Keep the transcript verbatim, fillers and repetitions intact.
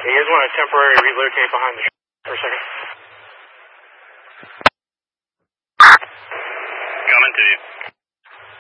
You guys want to temporarily relocate behind the sh for a second?